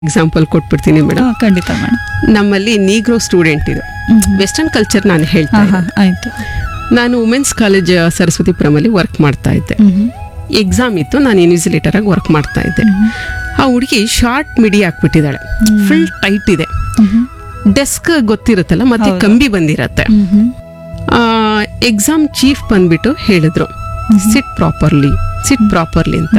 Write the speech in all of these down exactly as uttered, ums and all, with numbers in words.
Example ಕೊಟ್ಬಿಡ್ತೀನಿ madam. ಹಾ, ಖಂಡಿತ ಮೇಡಮ್. ನಮ್ಮಲ್ಲಿ ನೀಗ್ರೋ ಸ್ಟೂಡೆಂಟ್ ಇದು ವೆಸ್ಟರ್ನ್ ಕಲ್ಚರ್ ನಾನು ಹೇಳ್ತಾ ಹಾ, ಇದ್ದೀನಿ. ಹಾ, ಆಯ್ತು. ನಾನು ವುಮೆನ್ಸ್ ಕಾಲೇಜ್ ಸರಸ್ವತಿಪುರಮಲ್ಲಿ ವರ್ಕ್ ಮಾಡ್ತಾ ಇದ್ದೆ. ಎಕ್ಸಾಮ್ ಇತ್ತು, ನಾನು ಇನ್ವಿಜಿಲೇಟರ್ ಆಗಿ ವರ್ಕ್ ಮಾಡ್ತಾ ಇದ್ದೆ. ಆ ಹುಡುಗಿ ಶಾರ್ಟ್ ಮಿಡಿ ಹಾಕ್ಬಿಟ್ಟಿದ್ದಾಳೆ, ಫುಲ್ ಟೈಟ್ ಇದೆ. ಡೆಸ್ಕ್ ಗೊತ್ತಿರುತ್ತಲ್ಲ, ಮತ್ತೆ ಹೌದು. ಕಂಬಿ ಬಂದಿರತ್ತೆ. ಎಕ್ಸಾಮ್ ಚೀಫ್ ಬಂದ್ಬಿಟ್ಟು ಹೇಳಿದ್ರು ಸಿಟ್ ಪ್ರಾಪರ್ಲಿ ಸಿಟ್ ಪ್ರಾಪರ್ಲಿ ಅಂತ.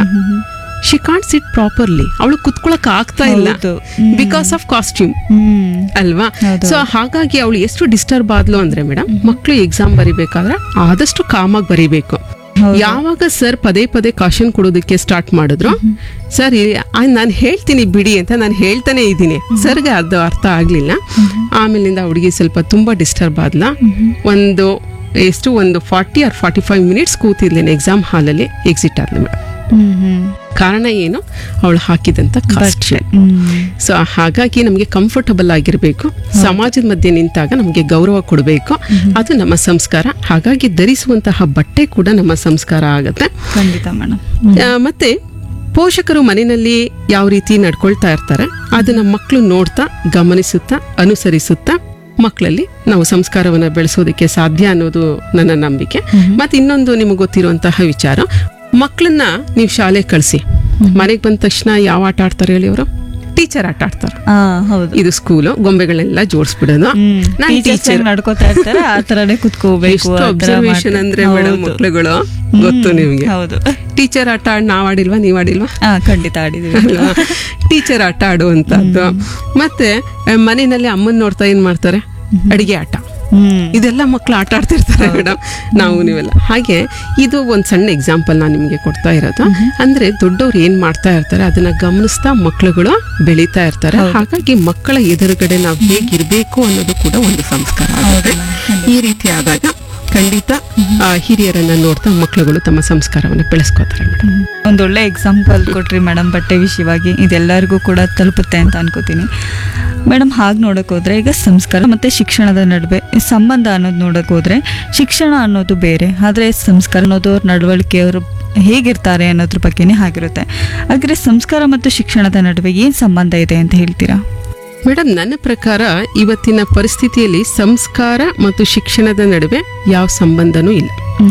ಶಿ ಕಾಂಟ್ ಸಿಟ್ ಪ್ರಾಪರ್ಲಿ, ಅವಳು ಕುತ್ಕೊಳಕ್ ಆಗ್ತಾ ಇಲ್ಲ ಹೌದು. ಬಿಕಾಸ್ ಆಫ್ ಕಾಸ್ಟ್ಯೂಮ್ ಹ್ಮ್ ಅಲ್ವಾ. ಹೌದು. ಸೊ ಹಾಗಾಗಿ ಅವಳು ಎಷ್ಟು ಡಿಸ್ಟರ್ಬ್ ಆದ್ಲು ಅಂದ್ರೆ ಮೇಡಮ್, ಮಕ್ಕಳು ಎಕ್ಸಾಮ್ ಬರಿಬೇಕಾದ್ರೆ ಆದಷ್ಟು ಕಾಮಾಗಿ ಬರಿಬೇಕು. ಹೌದು. ಯಾವಾಗ ಸರ್ ಪದೇ ಪದೇ ಕಾಶನ್ ಕೊಡೋದಕ್ಕೆ ಸ್ಟಾರ್ಟ್ ಮಾಡಿದ್ರು, ಸರ್ ನಾನು ಹೇಳ್ತೀನಿ ಬಿಡಿ ಅಂತ ನಾನು ಹೇಳ್ತಾನೆ ಇದ್ದೀನಿ. ಸರ್ಗೆ ಅದು ಅರ್ಥ ಆಗ್ಲಿಲ್ಲ. ಆಮೇಲಿಂದ ಹುಡುಗಿ ಸ್ವಲ್ಪ ತುಂಬಾ ಡಿಸ್ಟರ್ಬ್ ಆದ್ಲ. ಒಂದು ಎಷ್ಟು ಒಂದು forty R forty five minutes ಕೂತಿದ್ಲೇನೆ exam ಹಾಲಲ್ಲಿ, ಎಕ್ಸಿಟ್ ಆದ್ಲು ಮೇಡಮ್. ಹ್ಮ್ ಹ್ಮ್ ಕಾರಣ ಏನು? ಅವಳು ಹಾಕಿದಂತ ಕಾಸ್ಟ್ಯೂಮ್. ಹ್ಮ್ ಸೊ ಹಾಗಾಗಿ ನಮಗೆ ಕಂಫರ್ಟಬಲ್ ಆಗಿರಬೇಕು. ಸಮಾಜದ ಮಧ್ಯೆ ನಿಂತಾಗ ನಮಗೆ ಗೌರವ ಕೊಡಬೇಕು, ಅದು ನಮ್ಮ ಸಂಸ್ಕಾರ. ಹಾಗಾಗಿ ಧರಿಸುವಂತಹ ಬಟ್ಟೆ ಕೂಡ ನಮ್ಮ ಸಂಸ್ಕಾರ ಆಗತ್ತೆ. ಖಂಡಿತ ಮೇಡಮ್. ಆ, ಮತ್ತೆ ಪೋಷಕರು ಮನೆಯಲ್ಲಿ ಯಾವ ರೀತಿ ನಡ್ಕೊಳ್ತಾ ಇರ್ತಾರೆ ಅದನ್ನ ಮಕ್ಕಳು ನೋಡ್ತಾ, ಗಮನಿಸುತ್ತಾ, ಅನುಸರಿಸುತ್ತಾ ಮಕ್ಕಳಲ್ಲಿ ನಾವು ಸಂಸ್ಕಾರವನ್ನ ಬೆಳೆಸೋದಕ್ಕೆ ಸಾಧ್ಯ ಅನ್ನೋದು ನನ್ನ ನಂಬಿಕೆ. ಮತ್ತೆ ಇನ್ನೊಂದು ನಿಮಗೆ ಗೊತ್ತಿರುವಂತಹ ವಿಚಾರ, ಮಕ್ಕಳನ್ನ ನೀವು ಶಾಲೆ ಕಳಿಸಿ, ಮನೆಗೆ ಬಂದ ತಕ್ಷಣ ಯಾವ ಆಟ ಆಡ್ತಾರೆ ಹೇಳಿ ಅವರು? ಟೀಚರ್ ಆಟ ಆಡ್ತಾರೆ. ಆ, ಹೌದು. ಇದು ಸ್ಕೂಲು, ಗೊಂಬೆಗಳೆಲ್ಲ ಜೋಡಿಸ್ಬಿಡೋದು. ನಾನ್ ಟೀಚರ್ ನಡ್ಕೋತಾ ಇರ್ತಾರೆ, ಆ ತರನೇ ಕುತ್ಕೋಬೇಕು. ಎಷ್ಟು ಅಬ್ಸರ್ವೇಷನ್ ಅಂದ್ರೆ ಮೇಡಮ್ ಮಕ್ಳುಗಳು, ಗೊತ್ತು ನಿಮ್ಗೆ. ಹೌದು. ಟೀಚರ್ ಆಟ ಆಡ್ ನಾವ್ ಆಡಿಲ್ವಾ, ನೀವ್ ಆಡಿಲ್ವಾ? ಹಾ, ಖಂಡಿತ ಆಡಿದೀವಿ. ಅಲ್ವಾ? ಟೀಚರ್ ಆಟ ಆಡುವಂತದ್ದು. ಮತ್ತೆ ಆ, ಮನೆಯಲ್ಲಿ ಅಮ್ಮನ್ ನೋಡ್ತಾ ಏನ್ ಮಾಡ್ತಾರೆ? ಅಡಿಗೆ ಆಟ. ಹ್ಮ್ ಇದೆಲ್ಲ ಮಕ್ಳು ಆಟ ಆಡ್ತಿರ್ತಾರೆ ಮೇಡಮ್. ನಾವು ನೀವೆಲ್ಲ ಹಾಗೆ. ಇದು ಒಂದ್ ಸಣ್ಣ ಎಕ್ಸಾಂಪಲ್ ನಾನು ನಿಮ್ಗೆ ಕೊಡ್ತಾ ಇರೋದು. ಅಂದ್ರೆ ದೊಡ್ಡವ್ರು ಏನ್ ಮಾಡ್ತಾ ಇರ್ತಾರೆ ಅದನ್ನ ಗಮನಿಸ್ತಾ ಮಕ್ಳುಗಳು ಬೆಳೀತಾ ಇರ್ತಾರೆ. ಹಾಗಾಗಿ ಮಕ್ಕಳ ಎದುರುಗಡೆ ನಾವು ಹೇಗಿರ್ಬೇಕು ಅನ್ನೋದು ಕೂಡ ಒಂದು ಸಂಸ್ಕಾರ ಆಗುತ್ತೆ. ಈ ರೀತಿ ಆದಾಗ ಖಂಡಿತ ಆ, ಹಿರಿಯರನ್ನ ನೋಡ್ತಾ ಮಕ್ಳುಗಳು ತಮ್ಮ ಸಂಸ್ಕಾರವನ್ನ ಬೆಳೆಸ್ಕೋತಾರೆ ಮೇಡಮ್. ಒಂದೊಳ್ಳೆ ಎಕ್ಸಾಂಪಲ್ ಕೊಟ್ರಿ ಮೇಡಮ್, ಬಟ್ಟೆ ವಿಷಯವಾಗಿ. ಇದೆಲ್ಲರಿಗೂ ಕೂಡ ತಲುಪುತ್ತೆ ಅಂತ ಅನ್ಕೋತೀನಿ ಮೇಡಮ್. ಹಾಗೆ ನೋಡಕ್ ಹೋದ್ರೆ ಈಗ ಸಂಸ್ಕಾರ ಮತ್ತೆ ಶಿಕ್ಷಣದ ನಡುವೆ ಸಂಬಂಧ ಅನ್ನೋದು ನೋಡಕ್ ಹೋದ್ರೆ, ಶಿಕ್ಷಣ ಅನ್ನೋದು ಬೇರೆ, ಆದ್ರೆ ಸಂಸ್ಕಾರ ಅನ್ನೋದು ಅವ್ರ ನಡವಳಿಕೆಯವರು ಹೇಗಿರ್ತಾರೆ ಅನ್ನೋದ್ರ ಬಗ್ಗೆನೇ ಆಗಿರುತ್ತೆ. ಹಾಗಾದ್ರೆ ಸಂಸ್ಕಾರ ಮತ್ತು ಶಿಕ್ಷಣದ ನಡುವೆ ಏನ್ ಸಂಬಂಧ ಇದೆ ಅಂತ ಹೇಳ್ತೀರಾ ಮೇಡಮ್? ನನ್ನ ಪ್ರಕಾರ ಇವತ್ತಿನ ಪರಿಸ್ಥಿತಿಯಲ್ಲಿ ಸಂಸ್ಕಾರ ಮತ್ತು ಶಿಕ್ಷಣದ ನಡುವೆ ಯಾವ ಸಂಬಂಧನೂ ಇಲ್ಲ.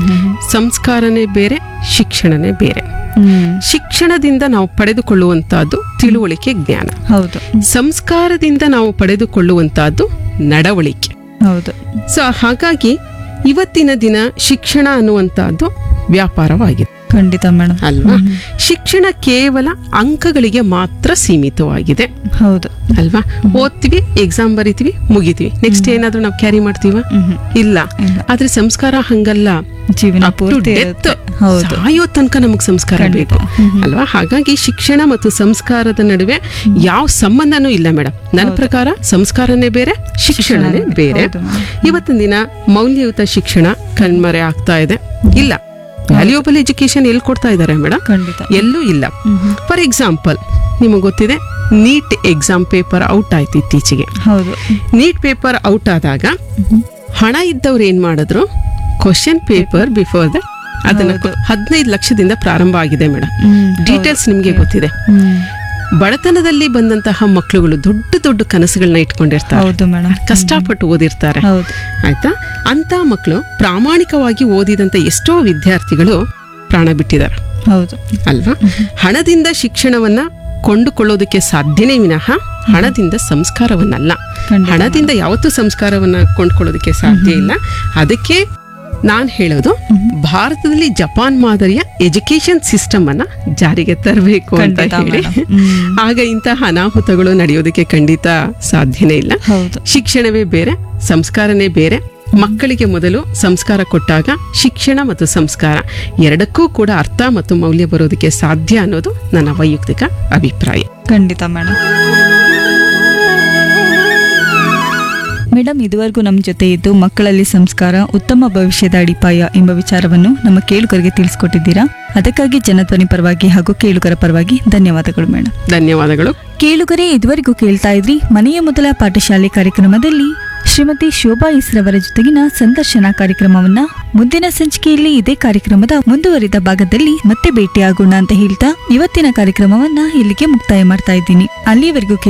ಸಂಸ್ಕಾರನೇ ಬೇರೆ, ಶಿಕ್ಷಣನೇ ಬೇರೆ. ಶಿಕ್ಷಣದಿಂದ ನಾವು ಪಡೆದುಕೊಳ್ಳುವಂತಹದ್ದು ತಿಳುವಳಿಕೆ, ಜ್ಞಾನ. ಹೌದು. ಸಂಸ್ಕಾರದಿಂದ ನಾವು ಪಡೆದುಕೊಳ್ಳುವಂತಹದ್ದು ನಡವಳಿಕೆ. ಹೌದು. ಸೊ ಹಾಗಾಗಿ ಇವತ್ತಿನ ದಿನ ಶಿಕ್ಷಣ ಅನ್ನುವಂತಹದ್ದು ವ್ಯಾಪಾರವಾಗಿದೆ. ಖಂಡಿತ ಮೇಡಮ್. ಅಲ್ವಾ? ಶಿಕ್ಷಣ ಕೇವಲ ಅಂಕಗಳಿಗೆ ಮಾತ್ರ ಸೀಮಿತವಾಗಿದೆ. ಹೌದು. ಅಲ್ವಾ? ಓದ್ತೀವಿ, ಎಕ್ಸಾಮ್ ಬರಿತೀವಿ, ಮುಗಿತೀವಿ. ನೆಕ್ಸ್ಟ್ ಏನಾದ್ರೂ ನಾವು ಕ್ಯಾರಿ ಮಾಡ್ತೀವ? ಇಲ್ಲ. ಆದ್ರೆ ಸಂಸ್ಕಾರ ಹಂಗಲ್ಲ, ಜೀವನ Up to ಪೂರ್ತಿ death, ಇರುತ್ತೆ. ಹೌದು. ಸಾಯೋ ತನಕ ನಮಗ್ ಸಂಸ್ಕಾರ ಖಂಡಿತ. ಬೇಕು ಅಲ್ವಾ? ಹಾಗಾಗಿ ಶಿಕ್ಷಣ ಮತ್ತು ಸಂಸ್ಕಾರದ ನಡುವೆ ಯಾವ ಸಂಬಂಧನೂ ಇಲ್ಲ ಮೇಡಮ್. ನನ್ನ ಪ್ರಕಾರ ಸಂಸ್ಕಾರನೇ ಬೇರೆ, ಶಿಕ್ಷಣನೇ ಬೇರೆ. ಹೌದು ಮೇಡಮ್. ಇವತ್ತಿನ ದಿನ ಮೌಲ್ಯಯುತ ಶಿಕ್ಷಣ ಕಣ್ಮರೆ ಆಗ್ತಾ ಇದೆ. ಇಲ್ಲ, ವ್ಯಾಲ್ಯೂಬಲ್ ಎಜುಕೇಶನ್ ಎಲ್ಲಿ ಕೊಡ್ತಾ ಇದ್ದಾರೆ ಮೇಡಮ್? ಖಂಡಿತ. ಎಲ್ಲೂ ಇಲ್ಲ. ಫಾರ್ ಎಕ್ಸಾಂಪಲ್, ನಿಮಗೆ ಗೊತ್ತಿದೆ, ನೀಟ್ ಎಕ್ಸಾಮ್ ಪೇಪರ್ ಔಟ್ ಆಯ್ತು ಇತ್ತೀಚೆಗೆ. ಹೌದು. ನೀಟ್ ಪೇಪರ್ ಔಟ್ ಆದಾಗ ಹಣ ಇದ್ದವ್ರು ಏನ್ ಮಾಡಿದ್ರು, ಕ್ವಶನ್ ಪೇಪರ್ ಬಿಫೋರ್ ದ ಅದನ್ನ ಹದಿನೈದು ಲಕ್ಷದಿಂದ ಪ್ರಾರಂಭ ಆಗಿದೆ ಮೇಡಮ್. ಡೀಟೇಲ್ಸ್ ನಿಮ್ಗೆ ಗೊತ್ತಿದೆ. ಬಡತನದಲ್ಲಿ ಬಂದಂತಹ ಮಕ್ಕಳುಗಳು ದೊಡ್ಡ ದೊಡ್ಡ ಕನಸುಗಳನ್ನ ಇಟ್ಕೊಂಡಿರ್ತಾರೆ. ಹೌದು ಮೇಡಮ್. ಕಷ್ಟಪಟ್ಟು ಓದಿರ್ತಾರೆ. ಹೌದು. ಆಯ್ತಾ? ಅಂತ ಮಕ್ಕಳು ಪ್ರಾಮಾಣಿಕವಾಗಿ ಓದಿದಂತ ಎಷ್ಟೋ ವಿದ್ಯಾರ್ಥಿಗಳು ಪ್ರಾಣ ಬಿಟ್ಟಿದ್ದಾರೆ. ಹೌದು. ಅಲ್ವಾ? ಹಣದಿಂದ ಶಿಕ್ಷಣವನ್ನ ಕೊಂಡುಕೊಳ್ಳೋದಕ್ಕೆ ಸಾಧ್ಯನೇ ವಿನಃ ಹಣದಿಂದ ಸಂಸ್ಕಾರವನ್ನಲ್ಲ. ಖಂಡಿತ. ಹಣದಿಂದ ಯಾವತ್ತೂ ಸಂಸ್ಕಾರವನ್ನ ಕೊಂಡ್ಕೊಳ್ಳೋದಕ್ಕೆ ಸಾಧ್ಯ ಇಲ್ಲ. ಅದಕ್ಕೆ ನಾನ್ ಹೇಳೋದು, ಭಾರತದಲ್ಲಿ ಜಪಾನ್ ಮಾದರಿಯ ಎಜುಕೇಶನ್ ಸಿಸ್ಟಮ್ ಅನ್ನ ಜಾರಿಗೆ ತರಬೇಕು ಅಂತ ಖಂಡಿತ ಹೇಳಿ. ಮೇಡಮ್. ಹ್ಮ್. ಆಗ ಇಂತಹ ಅನಾಹುತಗಳು ನಡೆಯೋದಕ್ಕೆ ಖಂಡಿತ ಸಾಧ್ಯನೇ ಇಲ್ಲ. ಹೌದು. ಶಿಕ್ಷಣವೇ ಬೇರೆ, ಸಂಸ್ಕಾರನೇ ಬೇರೆ. ಮಕ್ಕಳಿಗೆ ಮೊದಲು ಸಂಸ್ಕಾರ ಕೊಟ್ಟಾಗ ಶಿಕ್ಷಣ ಮತ್ತು ಸಂಸ್ಕಾರ ಎರಡಕ್ಕೂ ಕೂಡ ಅರ್ಥ ಮತ್ತು ಮೌಲ್ಯ ಬರೋದಕ್ಕೆ ಸಾಧ್ಯ ಅನ್ನೋದು ನನ್ನ ವೈಯಕ್ತಿಕ ಅಭಿಪ್ರಾಯ. ಖಂಡಿತ ಮೇಡಮ್. ಮೇಡಮ್, ಇದುವರೆಗೂ ನಮ್ಮ ಜೊತೆ ಇದ್ದು ಮಕ್ಕಳಲ್ಲಿ ಸಂಸ್ಕಾರ ಉತ್ತಮ ಭವಿಷ್ಯದ ಅಡಿಪಾಯ ಎಂಬ ವಿಚಾರವನ್ನು ನಮ್ಮ ಕೇಳುಗರಿಗೆ ತಿಳಿಸ್ಕೊಟ್ಟಿದ್ದೀರಾ. ಅದಕ್ಕಾಗಿ ಜನಧ್ವನಿ ಪರವಾಗಿ ಹಾಗೂ ಕೇಳುಗರ ಪರವಾಗಿ ಧನ್ಯವಾದಗಳು ಮೇಡಮ್. ಧನ್ಯವಾದಗಳು. ಕೇಳುಗರೇ, ಇದುವರೆಗೂ ಕೇಳ್ತಾ ಇದ್ರಿ ಮನೆಯ ಮೊದಲ ಪಾಠಶಾಲೆ ಕಾರ್ಯಕ್ರಮದಲ್ಲಿ ಶ್ರೀಮತಿ ಶೋಭಾ ಇಸ್ರವರ ಜೊತೆಗಿನ ಸಂದರ್ಶನ ಕಾರ್ಯಕ್ರಮವನ್ನ ಮುಂದಿನ ಸಂಚಿಕೆಯಲ್ಲಿ ಇದೇ ಕಾರ್ಯಕ್ರಮದ ಮುಂದುವರಿದ ಭಾಗದಲ್ಲಿ ಮತ್ತೆ ಭೇಟಿಯಾಗೋಣ ಅಂತ ಹೇಳ್ತಾ ಇವತ್ತಿನ ಕಾರ್ಯಕ್ರಮವನ್ನ ಇಲ್ಲಿಗೆ ಮುಕ್ತಾಯ ಮಾಡ್ತಾ ಇದ್ದೀನಿ. ಅಲ್ಲಿಯವರೆಗೂ